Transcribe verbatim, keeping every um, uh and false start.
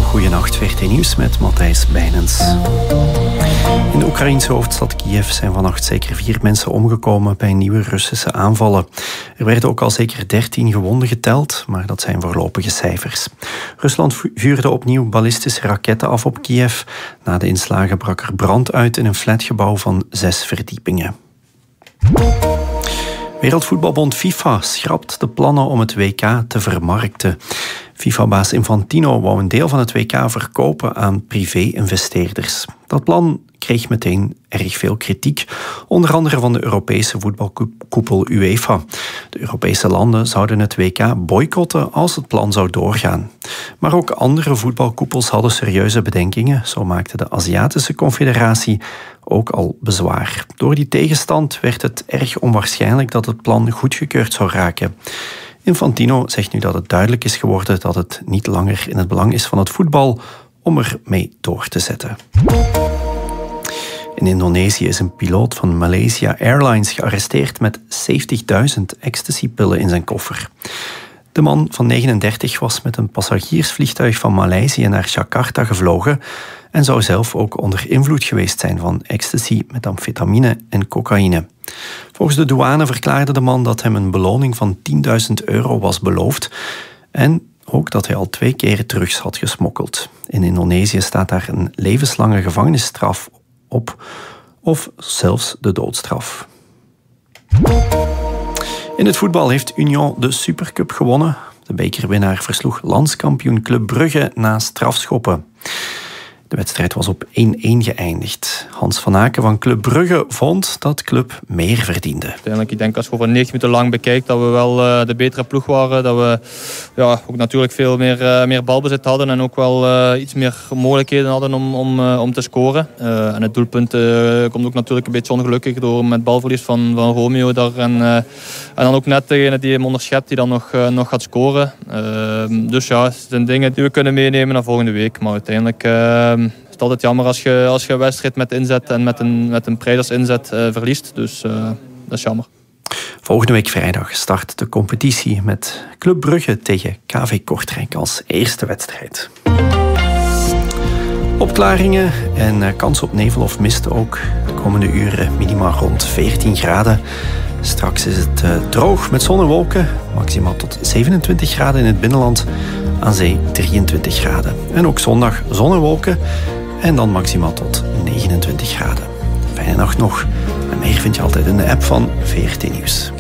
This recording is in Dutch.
goeienacht, V R T Nieuws met Matthijs Bijnens. In de Oekraïense hoofdstad Kiev zijn vannacht zeker vier mensen omgekomen bij nieuwe Russische aanvallen. Er werden ook al zeker dertien gewonden geteld, maar dat zijn voorlopige cijfers. Rusland vuurde opnieuw ballistische raketten af op Kiev. Na de inslagen brak er brand uit in een flatgebouw van zes verdiepingen. Wereldvoetbalbond FIFA schrapt de plannen om het W K te vermarkten. FIFA-baas Infantino wou een deel van het W K verkopen aan privé-investeerders. Dat plan kreeg meteen erg veel kritiek, onder andere van de Europese voetbalkoepel UEFA. De Europese landen zouden het W K boycotten als het plan zou doorgaan. Maar ook andere voetbalkoepels hadden serieuze bedenkingen. Zo maakte de Aziatische Confederatie ook al bezwaar. Door die tegenstand werd het erg onwaarschijnlijk dat het plan goedgekeurd zou raken. Infantino zegt nu dat het duidelijk is geworden dat het niet langer in het belang is van het voetbal om er mee door te zetten. In Indonesië is een piloot van Malaysia Airlines gearresteerd met zeventigduizend ecstasypillen in zijn koffer. De man van negenendertig was met een passagiersvliegtuig van Maleisië naar Jakarta gevlogen en zou zelf ook onder invloed geweest zijn van ecstasy, metamfetamine en cocaïne. Volgens de douane verklaarde de man dat hem een beloning van tienduizend euro was beloofd en ook dat hij al twee keer drugs had gesmokkeld. In Indonesië staat daar een levenslange gevangenisstraf op of zelfs de doodstraf. In het voetbal heeft Union de Supercup gewonnen. De bekerwinnaar versloeg landskampioen Club Brugge na strafschoppen. De wedstrijd was op één-één geëindigd. Hans van Aken van Club Brugge vond dat Club meer verdiende. Uiteindelijk, ik denk als je over negentig minuten lang bekijkt dat we wel uh, de betere ploeg waren. Dat we ja, ook natuurlijk veel meer, uh, meer balbezit hadden en ook wel uh, iets meer mogelijkheden hadden om, om, uh, om te scoren. Uh, en het doelpunt uh, komt ook natuurlijk een beetje ongelukkig door met balverlies van, van Romeo daar. En, uh, en dan ook net degene die hem onderschept die dan nog, uh, nog gaat scoren. Uh, dus ja, het zijn dingen die we kunnen meenemen naar volgende week. Maar uiteindelijk Uh, Het is altijd jammer als je, als je een wedstrijd met inzet en met een, met een prijdersinzet uh, verliest. Dus uh, dat is jammer. Volgende week vrijdag start de competitie met Club Brugge tegen K V Kortrijk als eerste wedstrijd. Opklaringen en kans op nevel of mist ook. De komende uren minimaal rond veertien graden. Straks is het uh, droog met zon en wolken. Maximaal tot zevenentwintig graden in het binnenland. Aan zee drieëntwintig graden. En ook zondag zon en wolken. En dan maximaal tot negenentwintig graden. Fijne nacht nog. En meer vind je altijd in de app van V R T Nieuws.